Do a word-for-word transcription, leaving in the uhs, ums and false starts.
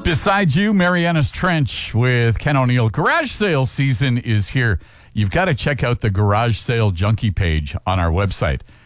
Beside you, Mariana's Trench with Ken O'Neill. Garage sale season is here. You've got to check out the Garage Sale Junkie page on our website.